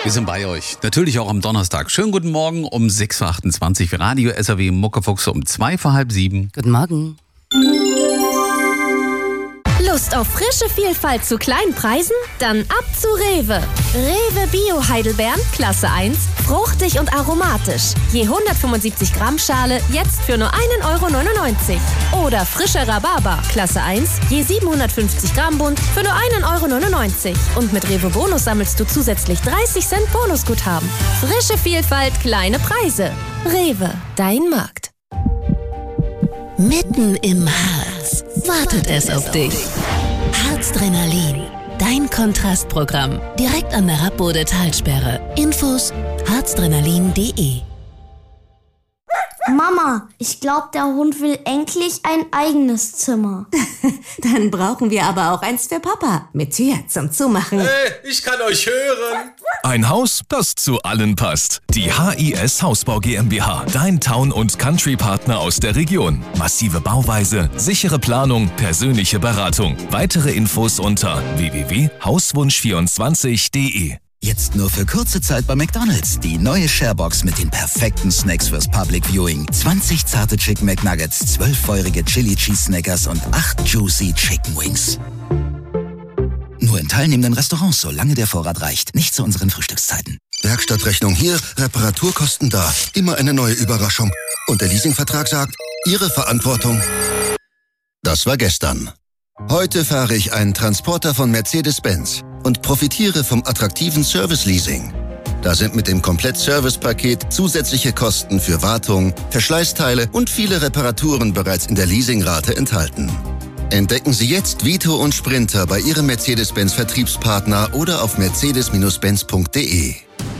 Wir sind bei euch. Natürlich auch am Donnerstag. Schönen guten Morgen um 6.28 Uhr für Radio SAW Muckefuchs um 6:45. Guten Morgen. Lust auf frische Vielfalt zu kleinen Preisen? Dann ab zu Rewe. Rewe Bio Heidelbeeren, Klasse 1, fruchtig und aromatisch. Je 175 Gramm Schale, jetzt für nur 1,99 €. Oder frischer Rhabarber, Klasse 1, je 750 Gramm Bund, für nur 1,99 €. Und mit Rewe Bonus sammelst du zusätzlich 30 Cent Bonusguthaben. Frische Vielfalt, kleine Preise. Rewe, dein Markt. Mitten im Harz wartet es auf dich. Harzdrenalin, dein Kontrastprogramm. Direkt an der Rappbode-Talsperre. Infos harzdrenalin.de. Mama, ich glaube, der Hund will endlich ein eigenes Zimmer. Dann brauchen wir aber auch eins für Papa. Mit Tür zum Zumachen. Hey, ich kann euch hören. Ein Haus, das zu allen passt. Die HIS Hausbau GmbH. Dein Town- und Country-Partner aus der Region. Massive Bauweise, sichere Planung, persönliche Beratung. Weitere Infos unter www.hauswunsch24.de. Jetzt nur für kurze Zeit bei McDonald's. Die neue Sharebox mit den perfekten Snacks fürs Public Viewing. 20 zarte Chicken McNuggets, 12 feurige Chili Cheese Snackers und 8 juicy Chicken Wings. Nur in teilnehmenden Restaurants, solange der Vorrat reicht. Nicht zu unseren Frühstückszeiten. Werkstattrechnung hier, Reparaturkosten da. Immer eine neue Überraschung. Und der Leasingvertrag sagt, Ihre Verantwortung. Das war gestern. Heute fahre ich einen Transporter von Mercedes-Benz und profitiere vom attraktiven Service-Leasing. Da sind mit dem Komplett-Service-Paket zusätzliche Kosten für Wartung, Verschleißteile und viele Reparaturen bereits in der Leasingrate enthalten. Entdecken Sie jetzt Vito und Sprinter bei Ihrem Mercedes-Benz-Vertriebspartner oder auf mercedes-benz.de.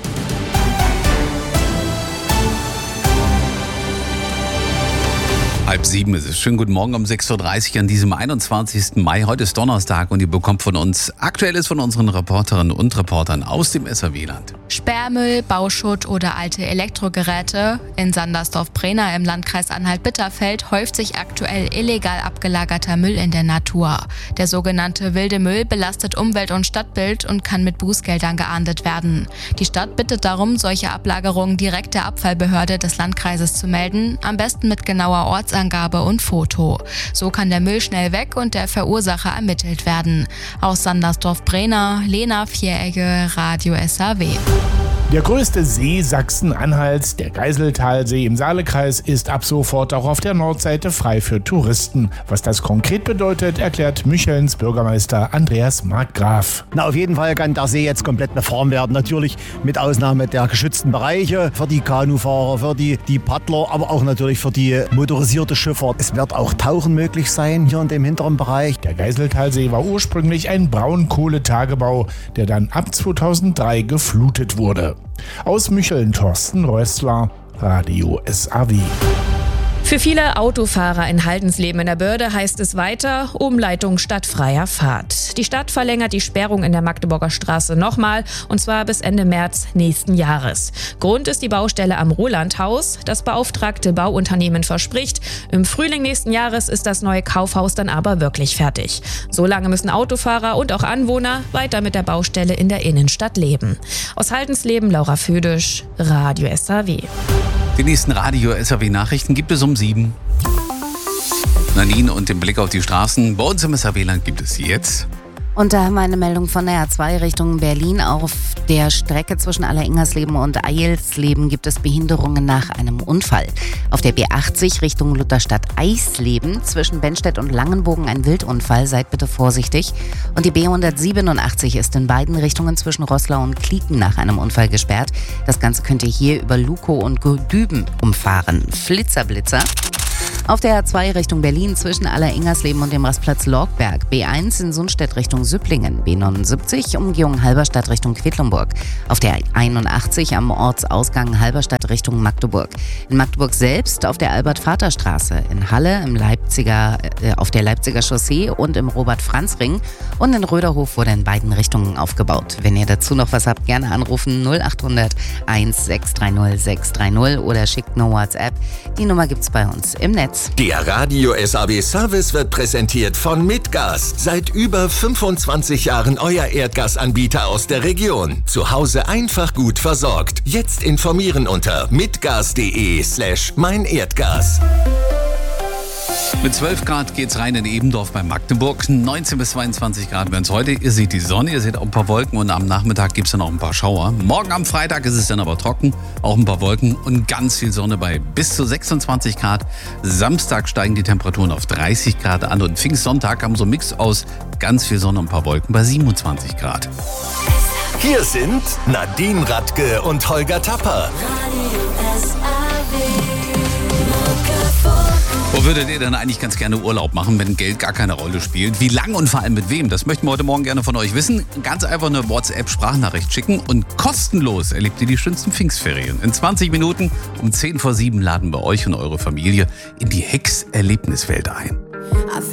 Halb 7 ist es. Schönen guten Morgen um 6:30 Uhr an diesem 21. Mai. Heute ist Donnerstag und ihr bekommt von uns Aktuelles von unseren Reporterinnen und Reportern aus dem SAW-Land. Sperrmüll, Bauschutt oder alte Elektrogeräte. In Sandersdorf-Prena im Landkreis Anhalt-Bitterfeld häuft sich aktuell illegal abgelagerter Müll in der Natur. Der sogenannte wilde Müll belastet Umwelt- und Stadtbild und kann mit Bußgeldern geahndet werden. Die Stadt bittet darum, solche Ablagerungen direkt der Abfallbehörde des Landkreises zu melden, am besten mit genauer Ortsangabe und Foto. So kann der Müll schnell weg und der Verursacher ermittelt werden. Aus Sandersdorf-Prena, Lena Vieregge, Radio SAW. Der größte See Sachsen-Anhalts, der Geiseltalsee im Saalekreis, ist ab sofort auch auf der Nordseite frei für Touristen. Was das konkret bedeutet, erklärt Müchelns Bürgermeister Andreas Markgraf. Auf jeden Fall kann der See jetzt komplett befahren werden. Natürlich mit Ausnahme der geschützten Bereiche für die Kanufahrer, für die Paddler, aber auch natürlich für die motorisierte Schifffahrt. Es wird auch Tauchen möglich sein hier in dem hinteren Bereich. Der Geiseltalsee war ursprünglich ein Braunkohletagebau, der dann ab 2003 geflutet wurde. Aus Mücheln Thorsten Rössler, Radio SAW. Für viele Autofahrer in Haldensleben in der Börde heißt es weiter Umleitung statt freier Fahrt. Die Stadt verlängert die Sperrung in der Magdeburger Straße nochmal, und zwar bis Ende März nächsten Jahres. Grund ist die Baustelle am Rolandhaus. Das beauftragte Bauunternehmen verspricht, im Frühling nächsten Jahres ist das neue Kaufhaus dann aber wirklich fertig. So lange müssen Autofahrer und auch Anwohner weiter mit der Baustelle in der Innenstadt leben. Aus Haldensleben Laura Födisch, Radio SAW. Die nächsten Radio SAW-Nachrichten gibt es um 7. Nadine und den Blick auf die Straßen. Bei uns im SAW-Land gibt es jetzt. Und da haben wir eine Meldung von der A2 Richtung Berlin. Auf der Strecke zwischen Alleringersleben und Eilsleben gibt es Behinderungen nach einem Unfall. Auf der B80 Richtung Lutherstadt-Eisleben zwischen Bennstedt und Langenbogen ein Wildunfall. Seid bitte vorsichtig. Und die B187 ist in beiden Richtungen zwischen Roßlau und Klieken nach einem Unfall gesperrt. Das Ganze könnt ihr hier über Lukow und Düben umfahren. Flitzer. Auf der A2 Richtung Berlin zwischen Alleringersleben und dem Rastplatz Lorgberg. B1 in Sundstedt Richtung Süpplingen. B79 Umgehung Halberstadt Richtung Quedlinburg. Auf der 81 am Ortsausgang Halberstadt Richtung Magdeburg. In Magdeburg selbst auf der Albert-Vater-Straße. In Halle auf der Leipziger Chaussee und im Robert-Franz-Ring. Und in Röderhof wurde in beiden Richtungen aufgebaut. Wenn ihr dazu noch was habt, gerne anrufen 0800 1630 630 oder schickt eine WhatsApp. Die Nummer gibt's bei uns im Netz. Netz. Der Radio SAW Service wird präsentiert von Mitgas. Seit über 25 Jahren euer Erdgasanbieter aus der Region. Zu Hause einfach gut versorgt. Jetzt informieren unter mitgas.de/meinerdgas. Mit 12 Grad geht's rein in Ebendorf bei Magdeburg. 19 bis 22 Grad werden es heute. Ihr seht die Sonne, ihr seht auch ein paar Wolken und am Nachmittag gibt's dann auch ein paar Schauer. Morgen am Freitag ist es dann aber trocken, auch ein paar Wolken und ganz viel Sonne bei bis zu 26 Grad. Samstag steigen die Temperaturen auf 30 Grad an und Pfingstsonntag haben so einen Mix aus ganz viel Sonne und ein paar Wolken bei 27 Grad. Hier sind Nadine Radke und Holger Tapper. Wo würdet ihr denn eigentlich ganz gerne Urlaub machen, wenn Geld gar keine Rolle spielt? Wie lang und vor allem mit wem? Das möchten wir heute Morgen gerne von euch wissen. Ganz einfach eine WhatsApp-Sprachnachricht schicken und kostenlos erlebt ihr die schönsten Pfingstferien. In 20 Minuten um 6:50 laden wir euch und eure Familie in die Hex-Erlebniswelt ein.